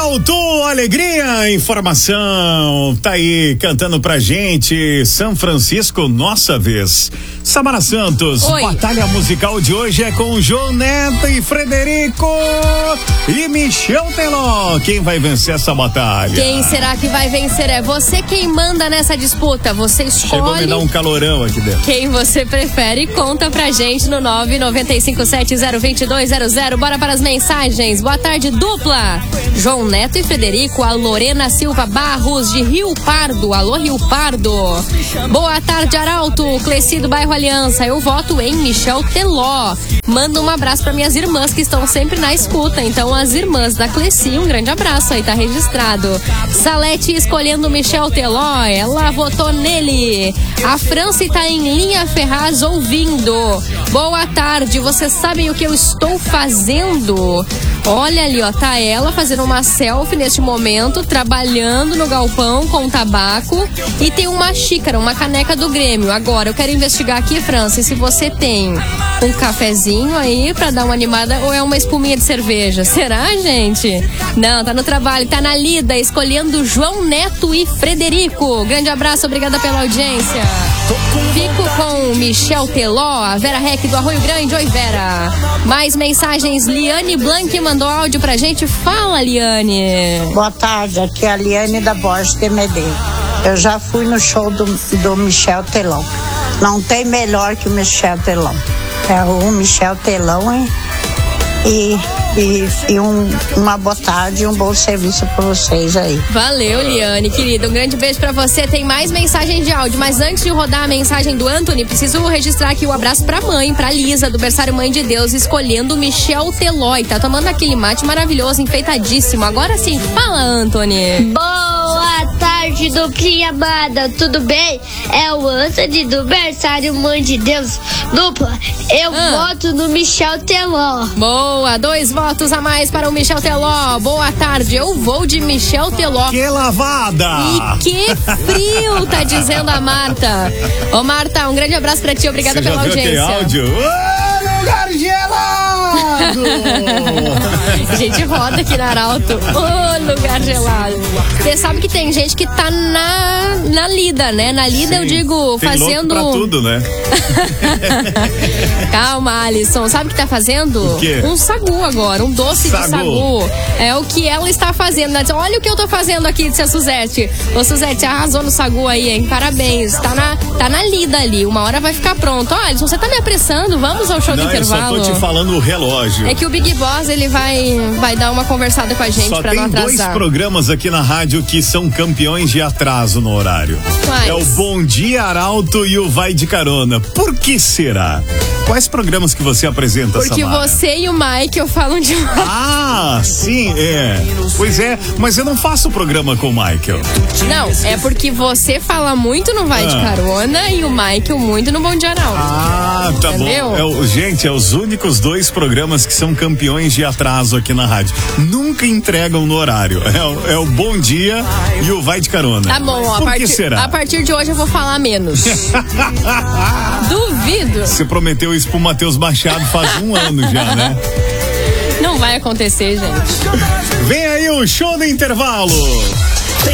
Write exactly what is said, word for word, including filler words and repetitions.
Arauto, alegria, informação, tá aí cantando pra gente, São Francisco, nossa vez. Samara Santos, Oi. Batalha musical de hoje é com João Neto e Frederico e Michel Teló. Quem vai vencer essa batalha? Quem será que vai vencer? É você quem manda nessa disputa, você escolhe. Chegou a me dar um calorão aqui dentro. Quem você prefere, conta pra gente no nove nove cinco sete zero dois dois zero zero. Bora para as mensagens. Boa tarde, dupla. João Neto e Frederico, a Lorena Silva Barros de Rio Pardo. Alô, Rio Pardo. Boa tarde, Arauto. Cleci do bairro Aliança. Eu voto em Michel Teló. Manda um abraço para minhas irmãs que estão sempre na escuta. Então, as irmãs da Cleci, um grande abraço aí, tá registrado. Salete escolhendo Michel Teló. Ela votou nele. A Franci tá em linha Ferraz ouvindo. Boa tarde. Vocês sabem o que eu estou fazendo? Olha ali, ó, tá ela fazendo uma selfie neste momento, trabalhando no galpão com tabaco e tem uma xícara, uma caneca do Grêmio. Agora, eu quero investigar aqui, Francis, se você tem um cafezinho aí pra dar uma animada ou é uma espuminha de cerveja. Será, gente? Não, tá no trabalho, tá na lida, escolhendo João Neto e Frederico. Grande abraço, obrigada pela audiência. Fico com Michel Teló, a Vera Rec do Arroio Grande. Oi, Vera. Mais mensagens, Liane Blanc mandou áudio pra gente. Fala, Liane. Boa tarde, aqui é a Liane da Borges de Medeiros. Eu já fui no show do, do Michel Teló. Não tem melhor que o Michel Teló. É o Michel Teló, hein? E, e, e um, uma boa tarde e um bom serviço pra vocês aí. Valeu, Liane, querida. Um grande beijo pra você. Tem mais mensagem de áudio, mas antes de rodar a mensagem do Anthony, preciso registrar aqui o abraço pra mãe, pra Lisa, do berçário Mãe de Deus, escolhendo Michel Teló. Tá tomando aquele mate maravilhoso, enfeitadíssimo. Agora sim, fala, Anthony. Boa tarde, duplinha amada, tudo bem? É o Anthony do berçário Mãe de Deus. Dupla, eu Ah. voto no Michel Teló. Boa, dois votos a mais para o Michel Teló. Boa tarde, eu vou de Michel Teló. Que lavada! E que frio, tá dizendo a Marta. Ô, Marta, um grande abraço pra ti, obrigada Você já pela viu audiência. aquele áudio? Ô, lugar gelado! A gente roda aqui na Arauto. Ô, lugar gelado. Você sabe que tem gente que tá na, na lida, né? Na lida, Sim, eu digo, tem fazendo. louco pra tudo, né? Calma, Alisson. Sabe o que tá fazendo? O quê? Um sagu agora, um doce Sagu. de sagu. É o que ela está fazendo. Ela diz, olha o que eu tô fazendo aqui, disse a Suzete. Ô, Suzete, arrasou no sagu aí, hein? Parabéns. Tá na, tá na lida ali. Uma hora vai ficar pronto. Ó, Alisson, você tá me apressando? Vamos ao show Não, do intervalo. eu só tô te falando o relógio. É que o Big Boss, ele vai, vai dar uma conversada com a gente Só pra tem não dois atrasar. programas aqui na rádio que são campeões de atraso no horário. Quais? É o Bom Dia Arauto e o Vai de Carona. Por que será? Quais programas que você apresenta, Porque Samara? você e o Mike falam demais. Ah, sim, é. Pois é, mas eu não faço programa com o Michael. Não, é porque você fala muito no Vai de Ah. Carona e o Michael muito no Bom Dia Arauto. Ah, tá Entendeu? bom. É o, gente, é os únicos dois programas que são campeões de atraso aqui na rádio. Nunca entregam no horário. É, o- é o Bom Dia e o Vai de Carona. Tá bom, ó, a Por partir, que será? a partir de hoje eu vou falar menos. Duvido. Você prometeu isso pro Matheus Machado faz um ano já, né? Não vai acontecer, gente. Vem aí o show do intervalo.